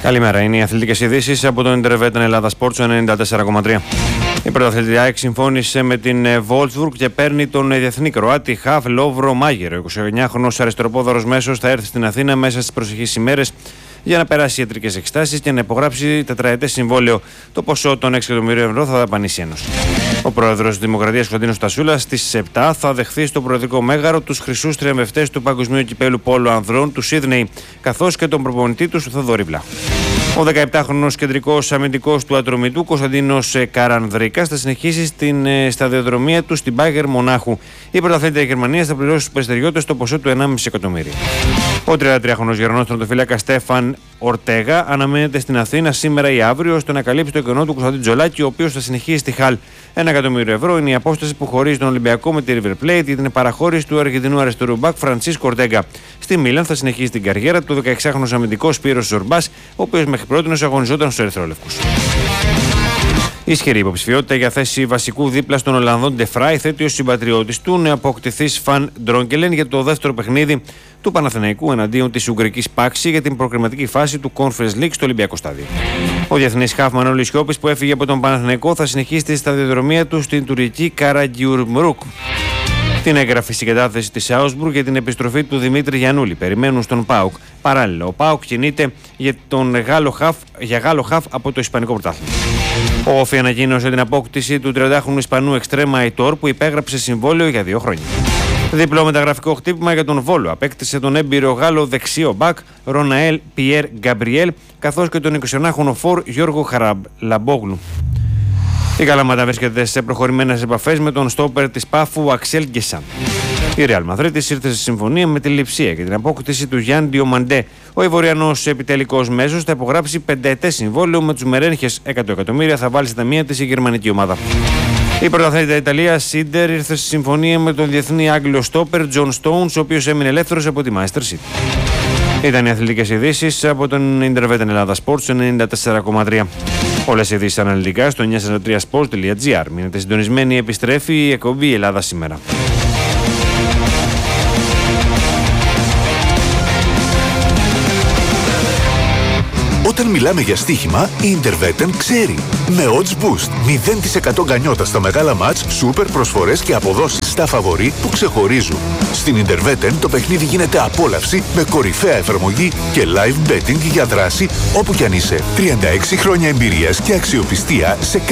Καλημέρα, είναι οι αθλητικές ειδήσεις από το Intervetan Ελλάδα Sports 94,3. Η πρωταθλητή ΑΕΚ συμφώνησε με την Wolfsburg και παίρνει τον διεθνή Κροάτη Χαφ Λόβρο Μάγερ. Ο 29χρονος αριστεροπόδαρος μέσος θα έρθει στην Αθήνα μέσα στις προσεχείς ημέρες για να περάσει ιατρικές εξετάσεις και να υπογράψει τετραετές συμβόλαιο. Το ποσό των 6 εκατομμυρίων ευρώ θα δαπανίσει η Ένωση. Ο πρόεδρος της Δημοκρατίας Κωνσταντίνος Στασούλας στις 7 θα δεχθεί στο προεδρικό μέγαρο τους χρυσούς τριαμβευτές του Παγκοσμίου Κυπέλλου Πόλο Ανδρών του Σίδνεϊ, καθώς και τον προπονητή του Θοδωρή Βλάχου. Ο 17χρονος κεντρικός αμυντικός του Ατρομητού Κωνσταντίνος Καρανδρίκας θα συνεχίσει στην σταδιοδρομία του στην Μπάγερ Μονάχου. Η πρωταθλήτρια Γερμανίας θα πληρώσει στους περιστεριώτες το ποσό του 1,5 εκατομμύριο. Ο 33χρονος Γερμανός τερματοφύλακας Στέφαν Ορτέγα αναμένεται στην Αθήνα σήμερα ή αύριο ώστε να καλύψει το κενό του Κωνσταντίν Τζολάκη, ο οποίος θα συνεχίσει στη Χαλ. 1 εκατομμύριο ευρώ είναι η απόσταση που χωρίζει τον Ολυμπιακό με τη River Plate για την παραχώρηση του Αργεντινού αριστερού μπακ Φραντσίσκο Ορτέγα. Στη Μίλαν θα συνεχίσει την καριέρα του 16χρονος αμυντικός Σπύρος Ζορμπάς, ο οποίος μέχρι πρώτη αγωνιζόταν στους Ερυθρόλευκους. Ισχυρή υποψηφιότητα για θέση βασικού δίπλα στον Ολλανδόν Ντεφράι θέτει ο συμπατριώτης του νεαποκτηθής Φαν Ντρόγκελεν για το δεύτερο παιχνίδι του Παναθηναϊκού εναντίον της Ουγγρικής Πάξη για την προκριματική φάση του Conference League στο Ολυμπιακό Στάδιο. Ο διεθνής χαφ Μανώλης Σιώπης, που έφυγε από τον Παναθηναϊκό, θα συνεχίσει τη σταδιοδρομία του στην τουρκική Καραγκιουρμρούκ. Την έγραφε στην κατάθεση της Άουσμπουργκ για την επιστροφή του Δημήτρη Γιαννούλη. Περιμένουν στον ΠΑΟΚ. Παράλληλα, ο ΠΑΟΚ κινείται για Γάλλο χαφ από το Ισπανικό Πρωτάθλημα. Ο Όφη ανακοίνωσε την απόκτηση του 30χρονου Ισπανού εξτρέμα Αϊτόρ, που υπέγραψε συμβόλαιο για 2 χρόνια. Διπλό μεταγραφικό χτύπημα για τον Βόλο. Απέκτησε τον έμπειρο Γάλλο δεξιό μπακ Ροναέλ Πιέρ Γκαμπριέλ, καθώς και τον 21χρονο φορ Γιώργο Χαραμπλαμπόγλου. Η Καλαμάτα βρίσκεται σε προχωρημένες επαφές με τον στόπερ της Πάφου Αξέλ Γκεσάν. Η Ρεάλ Μαδρίτης ήρθε σε συμφωνία με τη Λειψία για την απόκτηση του Γιάνν Διομαντέ. Ο Ivoriανός επιτελικός μέσος θα υπογράψει 5ετές συμβόλαιο με τους Μερένχες. 100 εκατομμύρια θα βάλει στα ταμεία της η γερμανική ομάδα. Η πρωταθλήτρια Ιταλία Σίντερ ήρθε σε συμφωνία με τον διεθνή Άγγλο στόπερ Τζον Στόουνς, ο οποίος έμεινε ελεύθερος από τη Manchester City. Ήταν οι αθλητικές ειδήσεις από τον Intervetan Ελλάδα Sports 94,3. Όλες οι ειδήσεις αναλυτικά στο 943sports.gr. Μείνετε συντονισμένοι, επιστρέφει η εκπομπή Ελλάδα σήμερα. Όταν μιλάμε για στοίχημα, η Intervetan ξέρει. Με Odds Boost, 0% γκανιότα στα μεγάλα μάτς, σούπερ προσφορές και αποδόσεις στα φαβορί που ξεχωρίζουν. Στην Intervetan το παιχνίδι γίνεται απόλαυση με κορυφαία εφαρμογή και live betting για δράση όπου κι αν είσαι. 36 χρόνια εμπειρίας και αξιοπιστία σε